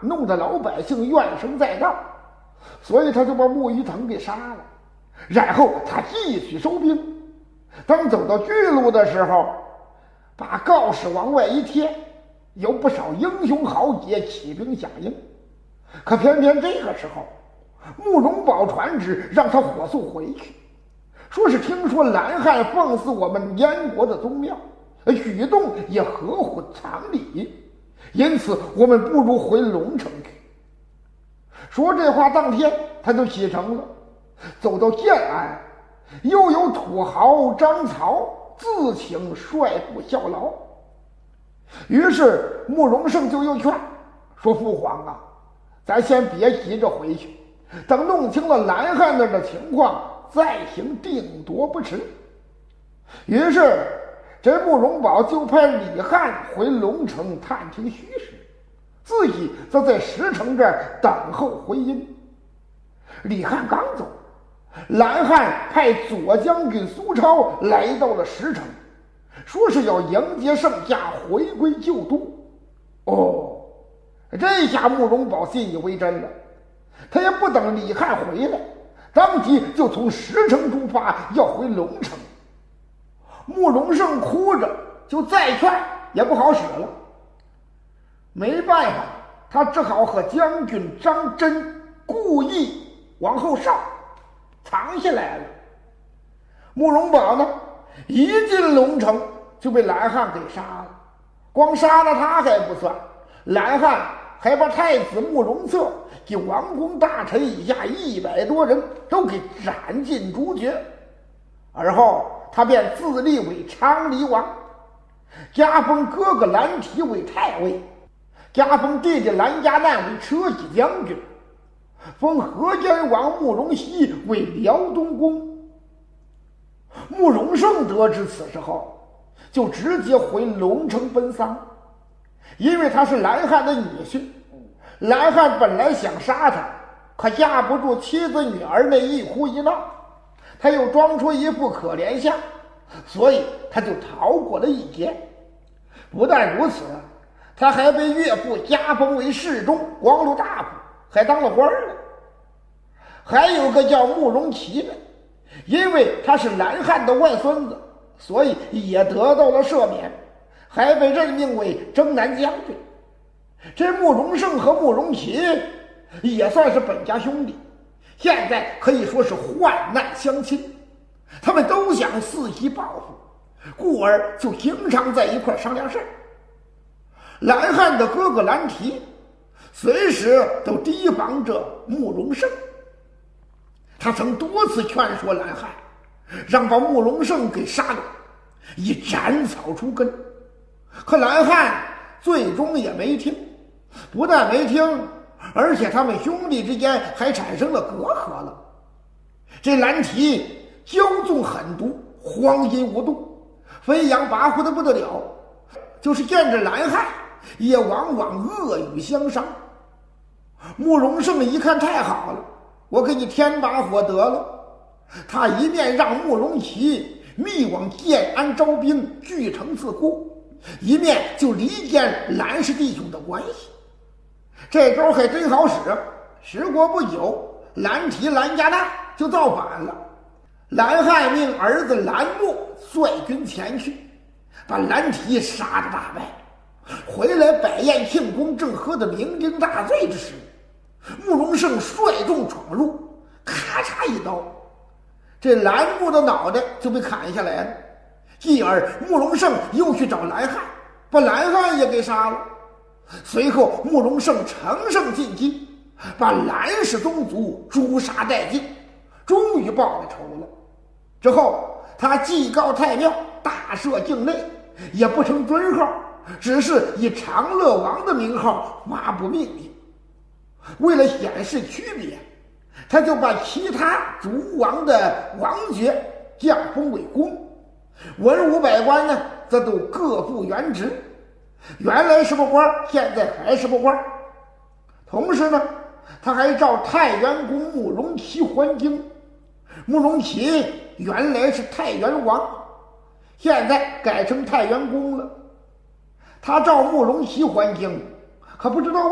弄得老百姓怨声载道，所以他就把穆一腾给杀了。然后他继续收兵，当走到巨鹿的时候，把告示往外一贴，有不少英雄豪杰起兵响应。可偏偏这个时候，慕容宝传旨让他火速回去，说是听说蓝汉放肆我们燕国的宗庙，举动也合乎常理，因此我们不如回龙城去。说这话当天他就启程了，走到建安，又有土豪张曹自请率部效劳。于是慕容盛就又劝说：“父皇啊，咱先别急着回去，等弄清了蓝汉那儿的情况再行定夺不迟。”于是这慕容宝就派李汉回龙城探听虚实，自己则在石城这儿等候回音。李汉刚走，蓝汉派左将军苏超来到了石城，说是要迎接圣驾回归旧都。这下慕容宝信以为真了，他也不等李汉回来，当即就从石城出发要回龙城。慕容盛哭着就再劝也不好使了，没办法，他只好和将军张真故意往后稍藏下来了。慕容宝呢，一进龙城就被蓝汉给杀了。光杀了他还不算，蓝汉还把太子慕容策及王公大臣以下100多人都给斩尽诛绝。而后他便自立为昌黎王，加封哥哥蓝提为太尉，加封弟弟蓝家难为车骑将军，封河间王慕容熙为辽东公。慕容盛得知此事后，就直接回龙城奔丧，因为他是蓝汉的女婿。蓝汉本来想杀他，可架不住妻子女儿那一哭一闹，他又装出一副可怜相，所以他就逃过了一劫。不但如此，他还被岳父加封为侍中、光禄大夫，还当了官了。还有个叫慕容齐的，因为他是蓝汉的外孙子，所以也得到了赦免，还被任命为征南将军。这慕容盛和慕容齐也算是本家兄弟，现在可以说是患难相亲，他们都想伺机报复，故而就经常在一块商量事儿。蓝汉的哥哥蓝提随时都提防着慕容盛，他曾多次劝说蓝汉让把慕容盛给杀了，以斩草除根。可蓝汉最终也没听，不但没听，而且他们兄弟之间还产生了隔阂了。这蓝提骄纵狠毒，荒淫无度，飞扬跋扈的不得了，就是见着蓝汉也往往恶语相伤。慕容盛一看太好了，我给你添把火得了，他一面让慕容齐密往建安招兵，据城自固，一面就离间蓝氏弟兄的关系。这招还真好使，时过不久，蓝提蓝家难就造反了。蓝汉命儿子蓝默率军前去，把蓝提杀得大败。回来摆宴庆功，正喝得酩酊大醉之时，慕容盛率众闯入，咔嚓一刀，这蓝默的脑袋就被砍下来了。继而慕容盛又去找蓝汉，把蓝汉也给杀了。随后慕容盛乘胜进击，把蓝氏宗族诛杀殆尽，终于报了仇了。之后他祭告太庙，大赦境内，也不成尊号，只是以长乐王的名号发布命令。为了显示区别，他就把其他诸王的王爵降封为公，文武百官呢则都各复原职，原来是个官，现在还是个官。同时呢，他还召太原公慕容齐还京。慕容齐原来是太原王，现在改成太原公了。他召慕容齐还京，可不知道